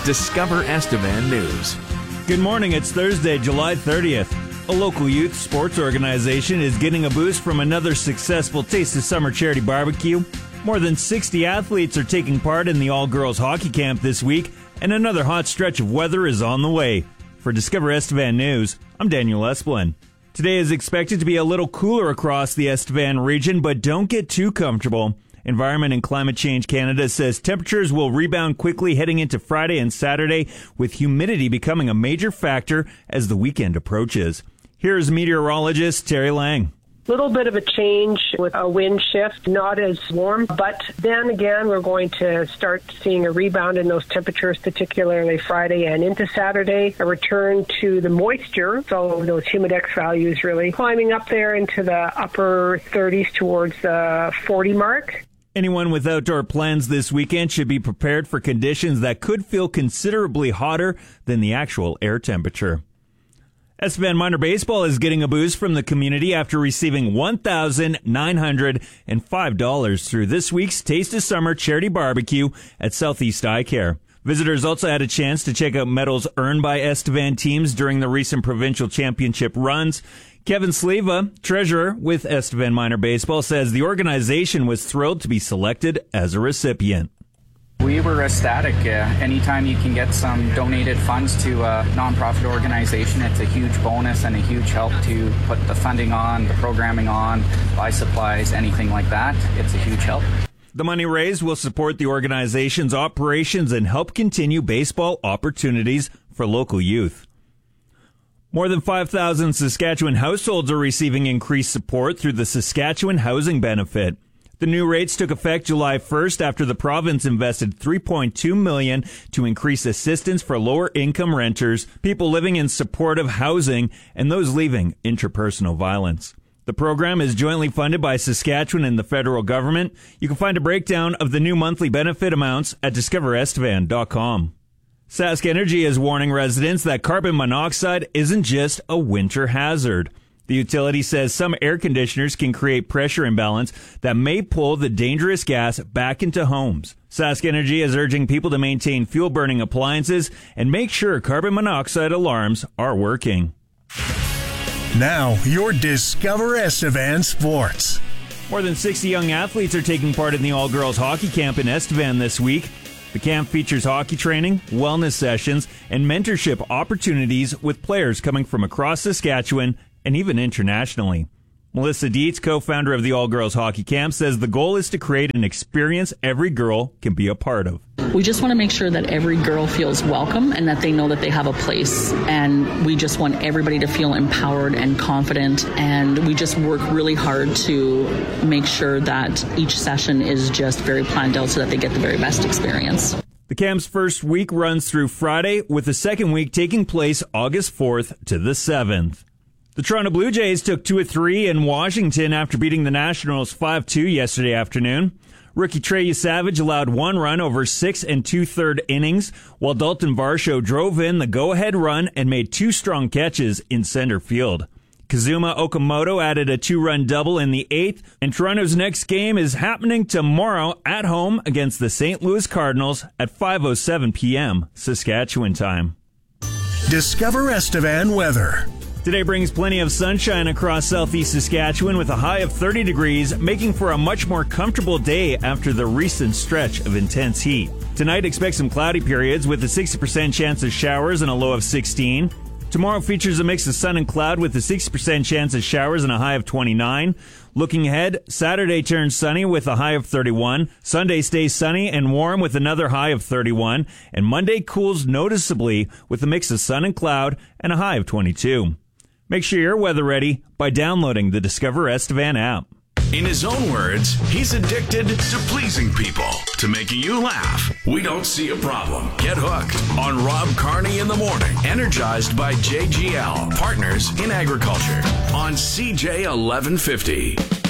Discover Estevan News. Good morning. It's Thursday, July 30th. A local youth sports organization is getting a boost from another successful Taste of Summer charity barbecue. More than 60 athletes are taking part in the all-girls hockey camp this week, and another hot stretch of weather is on the way. For Discover Estevan News, I'm Daniel Esplin. Today is expected to be a little cooler across the Estevan region, but don't get too comfortable. Environment and Climate Change Canada says temperatures will rebound quickly heading into Friday and Saturday, with humidity becoming a major factor as the weekend approaches. Here's meteorologist Terry Lang. Little bit of a change with a wind shift, not as warm, but then again, we're going to start seeing a rebound in those temperatures, particularly Friday and into Saturday. A return to the moisture, so those humidex values really climbing up there into the upper 30s towards the 40 mark. Anyone with outdoor plans this weekend should be prepared for conditions that could feel considerably hotter than the actual air temperature. Estevan Minor Baseball is getting a boost from the community after receiving $1,905 through this week's Taste of Summer charity barbecue at Southeast Eye Care. Visitors also had a chance to check out medals earned by Estevan teams during the recent provincial championship runs. Kevin Sleva, treasurer with Estevan Minor Baseball, says the organization was thrilled to be selected as a recipient. We were ecstatic. Anytime you can get some donated funds to a nonprofit organization, it's a huge bonus and a huge help to put the funding on, the programming on, buy supplies, anything like that. It's a huge help. The money raised will support the organization's operations and help continue baseball opportunities for local youth. More than 5,000 Saskatchewan households are receiving increased support through the Saskatchewan Housing Benefit. The new rates took effect July 1st after the province invested $3.2 million to increase assistance for lower-income renters, people living in supportive housing, and those leaving interpersonal violence. The program is jointly funded by Saskatchewan and the federal government. You can find a breakdown of the new monthly benefit amounts at discoverestevan.com. Sask Energy is warning residents that carbon monoxide isn't just a winter hazard. The utility says some air conditioners can create pressure imbalance that may pull the dangerous gas back into homes. Sask Energy is urging people to maintain fuel-burning appliances and make sure carbon monoxide alarms are working. Now, your Discover Estevan Sports. More than 60 young athletes are taking part in the all-girls hockey camp in Estevan this week. The camp features hockey training, wellness sessions, and mentorship opportunities with players coming from across Saskatchewan and even internationally. Melissa Dietz, co-founder of the all-girls hockey camp, says the goal is to create an experience every girl can be a part of. We just want to make sure that every girl feels welcome and that they know that they have a place. And we just want everybody to feel empowered and confident. And we just work really hard to make sure that each session is just very planned out so that they get the very best experience. The camp's first week runs through Friday, with the second week taking place August 4th to the 7th. The Toronto Blue Jays took 2 of 3 in Washington after beating the Nationals 5-2 yesterday afternoon. Rookie Trey Savage allowed 1 run over 6 2/3 innings, while Dalton Varsho drove in the go-ahead run and made 2 strong catches in center field. Kazuma Okamoto added a 2-run double in the 8th, and Toronto's next game is happening tomorrow at home against the St. Louis Cardinals at 5:07 p.m. Saskatchewan time. Discover Estevan weather. Today brings plenty of sunshine across southeast Saskatchewan with a high of 30 degrees, making for a much more comfortable day after the recent stretch of intense heat. Tonight, expect some cloudy periods with a 60% chance of showers and a low of 16. Tomorrow features a mix of sun and cloud with a 60% chance of showers and a high of 29. Looking ahead, Saturday turns sunny with a high of 31. Sunday stays sunny and warm with another high of 31. And Monday cools noticeably with a mix of sun and cloud and a high of 22. Make sure you're weather ready by downloading the Discover Estevan app. In his own words, he's addicted to pleasing people, to making you laugh. We don't see a problem. Get hooked on Rob Carney in the morning, energized by JGL, Partners in Agriculture, on CJ 1150.